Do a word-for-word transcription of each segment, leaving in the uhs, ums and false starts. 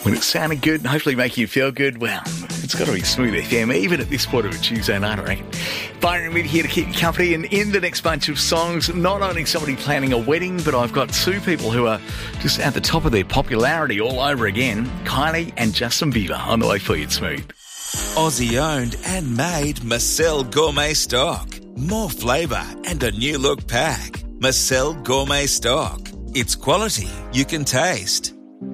when it's sounding good and hopefully making you feel good, well, it's got to be Smooth F M, even at this point of a Tuesday night, I reckon. Byron with here to keep you company, and in the next bunch of songs, not only somebody planning a wedding, but I've got two people who are just at the top of their popularity all over again, Kylie and Justin Bieber, on the way for you at Smooth. Aussie owned and made Marcel Gourmet Stock. More flavour and a new look pack. Marcel Gourmet Stock. It's quality you can taste.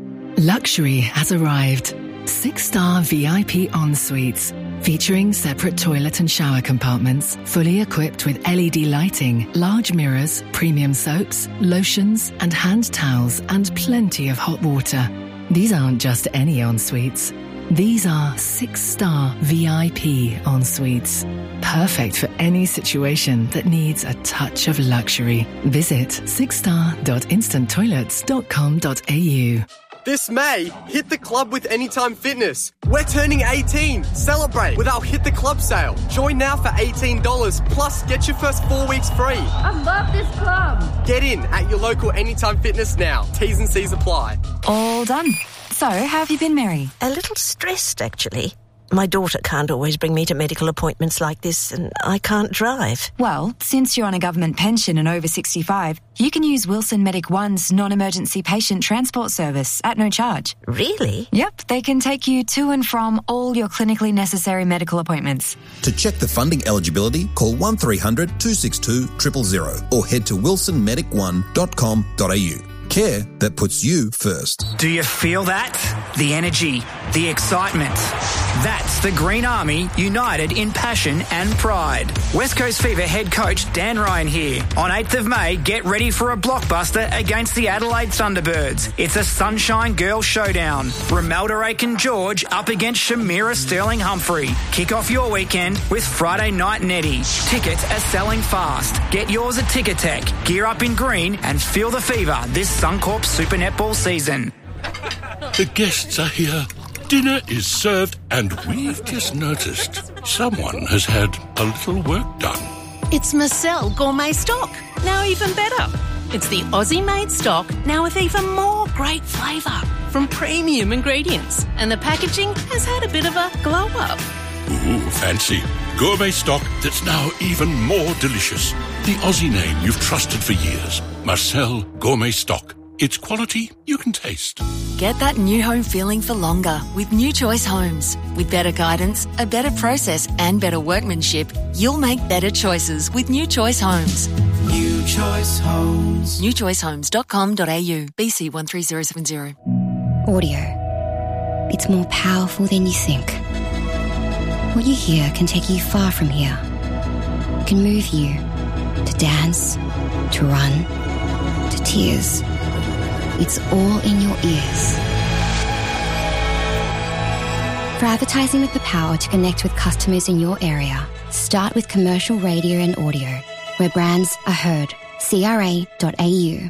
Luxury has arrived. Six-star V I P en-suites, featuring separate toilet and shower compartments, fully equipped with L E D lighting, large mirrors, premium soaps, lotions and hand towels, and plenty of hot water. These aren't just any en-suites. These are six-star V I P en-suites. Perfect for any situation that needs a touch of luxury. Visit six star dot instant toilets dot com dot a u. This May, hit the club with Anytime Fitness. We're turning eighteen. Celebrate with our Hit the Club sale. Join now for eighteen dollars, plus get your first four weeks free. I love this club. Get in at your local Anytime Fitness now. T's and C's apply. All done. So, how have you been, Mary? A little stressed, actually. My daughter can't always bring me to medical appointments like this, and I can't drive. Well, since you're on a government pension and over sixty-five, you can use Wilson Medic One's non-emergency patient transport service at no charge. Really? Yep, they can take you to and from all your clinically necessary medical appointments. To check the funding eligibility, call one three hundred two six two zero zero zero or head to wilson medic one dot com dot a u. Care that puts you first. Do you feel that? The energy, the excitement. That's the Green Army united in passion and pride. West Coast Fever head coach Dan Ryan here. On eighth of May, get ready for a blockbuster against the Adelaide Thunderbirds. It's a Sunshine Girl showdown. Romelda Aiken-George up against Shamira Sterling-Humphrey. Kick off your weekend with Friday Night Netty. Tickets are selling fast. Get yours at Ticketek. Gear up in green and feel the fever this Suncorp Super Netball season. The guests are here. Dinner is served, and we've just noticed someone has had a little work done. It's Marcel Gourmet Stock, now even better. It's the Aussie-made stock, now with even more great flavour from premium ingredients. And the packaging has had a bit of a glow-up. Ooh, fancy. Gourmet stock that's now even more delicious. The Aussie name you've trusted for years. Marcel Gourmet Stock. It's quality you can taste. Get that new home feeling for longer with New Choice Homes. With better guidance, a better process and better workmanship, you'll make better choices with New Choice Homes. New Choice Homes. new choice homes dot com dot a u. B C one three zero seven zero. Audio. It's more powerful than you think. What you hear can take you far from here. It can move you to dance, to run, to tears. It's all in your ears. For advertising with the power to connect with customers in your area, start with commercial radio and audio, where brands are heard. C R A dot a u.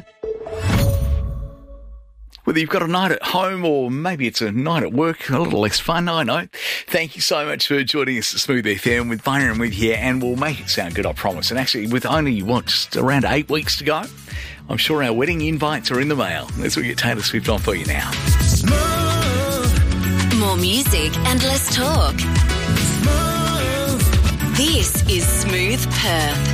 Whether you've got a night at home or maybe it's a night at work, a little less fun, I know. Thank you so much for joining us at Smooth F M with Byron with here, and we'll make it sound good, I promise. And actually, with only, what, just around eight weeks to go, I'm sure our wedding invites are in the mail. Let's get Taylor Swift on for you now. Smooth. More music and less talk. Smooth. This is Smooth Perth.